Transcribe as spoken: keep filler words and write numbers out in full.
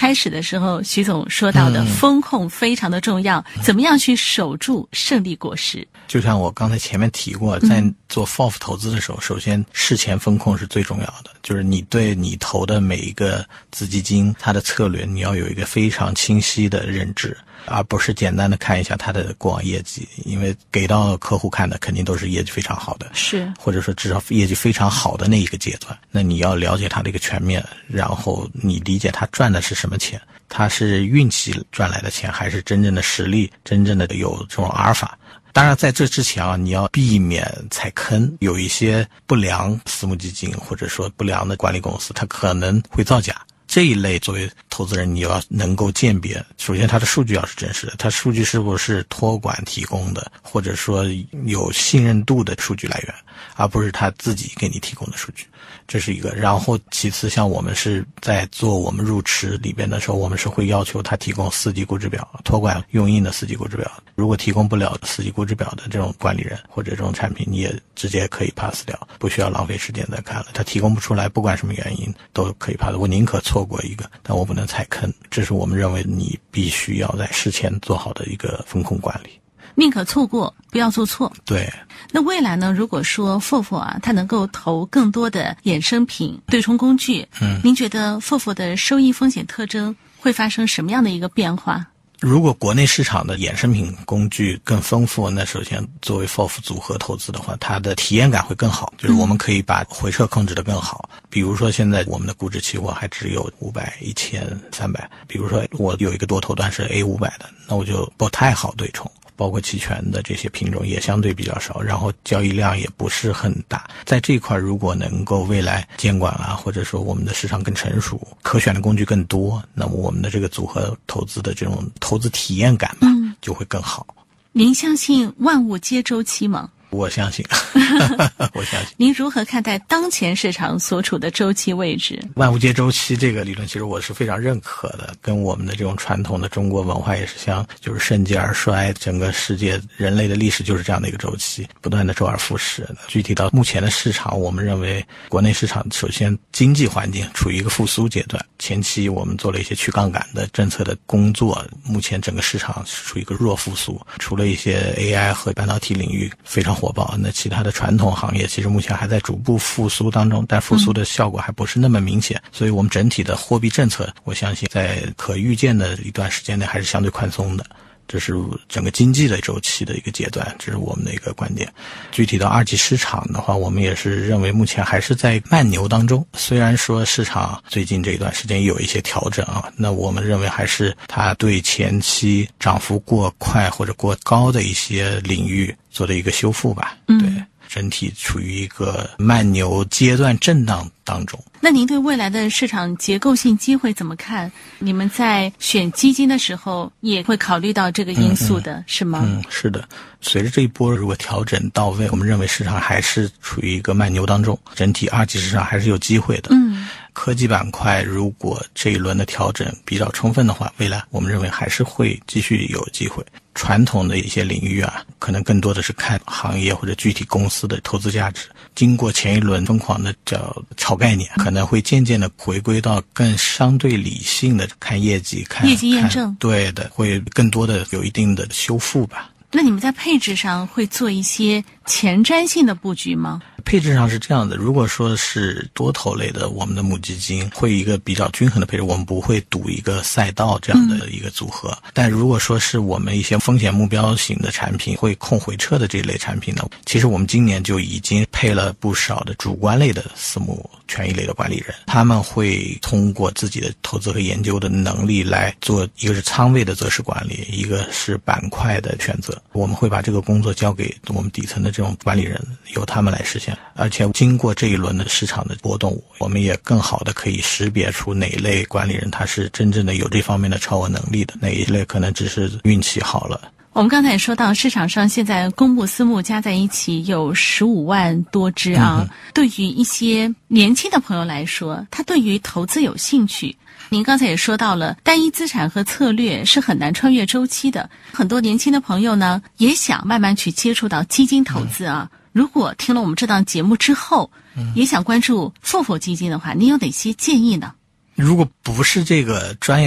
开始的时候徐总说到的风控非常的重要、嗯、怎么样去守住胜利果实？ 就像我刚才前面提过，在做 F O F 投资的时候、嗯、首先事前风控是最重要的，就是你对你投的每一个子基金它的策略你要有一个非常清晰的认知，而不是简单的看一下它的过往业绩，因为给到客户看的肯定都是业绩非常好的， 是或者说至少业绩非常好的那一个阶段，那你要了解它的一个全面，然后你理解它赚的是什么钱，它是运气赚来的钱还是真正的实力，真正的有这种阿尔法。当然在这之前啊，你要避免踩坑，有一些不良私募基金或者说不良的管理公司它可能会造假，这一类作为投资人你要能够鉴别，首先它的数据要是真实的，它数据是不是托管提供的，或者说有信任度的数据来源，而不是他自己给你提供的数据，这是一个。然后其次，像我们是在做我们入池里边的时候，我们是会要求他提供四级估值表，托管用印的四级估值表，如果提供不了四级估值表的这种管理人或者这种产品，你也直接可以 pass 掉，不需要浪费时间再看了，他提供不出来不管什么原因都可以 pass， 我宁可错过一个，但我不能踩坑，这是我们认为你必须要在事前做好的一个风控管理， 宁可错过不要做错。 对。 那未来呢，如果说 F O F 啊它能够投更多的衍生品对冲工具，嗯，您觉得 F O F 的收益风险特征会发生什么样的一个变化？ 如果国内市场的衍生品工具更丰富，那首先作为 F O F 组合投资的话，它的体验感会更好，就是我们可以把回撤控制得更好、嗯、比如说现在我们的估值期货还只有五百、一千、三百，比如说我有一个多头段是 A 五百 的，那我就不太好对冲，包括期权的这些品种也相对比较少，然后交易量也不是很大。在这一块如果能够未来监管啊，或者说我们的市场更成熟，可选的工具更多，那么我们的这个组合投资的这种投资体验感吧、嗯、就会更好。 您相信万物皆周期吗？ 我相信我相信。 您如何看待当前市场所处的周期位置？ 万物皆周期这个理论其实我是非常认可的，跟我们的这种传统的中国文化也是相，就是盛极而衰，整个世界人类的历史就是这样的一个周期，不断的周而复始。具体到目前的市场，我们认为国内市场首先经济环境处于一个复苏阶段，前期我们做了一些去杠杆的政策的工作，目前整个市场是处于一个弱复苏，除了一些 A I 和半导体领域非常火爆，那其他的传统行业其实目前还在逐步复苏当中，但复苏的效果还不是那么明显、嗯、所以我们整体的货币政策我相信在可预见的一段时间内还是相对宽松的，这是整个经济的周期的一个阶段，这是我们的一个观点。具体到二级市场的话，我们也是认为目前还是在慢牛当中，虽然说市场最近这一段时间有一些调整啊，那我们认为还是它对前期涨幅过快或者过高的一些领域做的一个修复吧。 嗯， 对，整体处于一个慢牛阶段震荡当中。 那您对未来的市场结构性机会怎么看？你们在选基金的时候也会考虑到这个因素的、嗯嗯、是吗？ 嗯，是的。随着这一波如果调整到位，我们认为市场还是处于一个慢牛当中，整体二级市场还是有机会的。 嗯， 科技板块如果这一轮的调整比较充分的话，未来我们认为还是会继续有机会。传统的一些领域啊，可能更多的是看行业或者具体公司的投资价值，经过前一轮疯狂的叫炒概念，可能会渐渐的回归到更相对理性的看业绩，看业绩验证， 对的，会更多的有一定的修复吧。 那你们在配置上会做一些前瞻性的布局吗？ 配置上是这样的，如果说是多头类的，我们的母基金会一个比较均衡的配置，我们不会赌一个赛道这样的一个组合、嗯、但如果说是我们一些风险目标型的产品，会控回撤的这一类产品呢，其实我们今年就已经配了不少的主观类的私募权益类的管理人，他们会通过自己的投资和研究的能力来做，一个是仓位的择时管理，一个是板块的选择，我们会把这个工作交给我们底层的这种管理人，由他们来实现。而且经过这一轮的市场的波动，我们也更好的可以识别出哪一类管理人他是真正的有这方面的超额能力的，哪一类可能只是运气好了。 我们刚才也说到，市场上现在公募私募加在一起有十五万多只啊、嗯、对于一些年轻的朋友来说，他对于投资有兴趣。您刚才也说到了，单一资产和策略是很难穿越周期的，很多年轻的朋友呢也想慢慢去接触到基金投资啊、嗯，如果听了我们这档节目之后、嗯、也想关注 F O F 基金的话，您有哪些建议呢？ 如果不是这个专业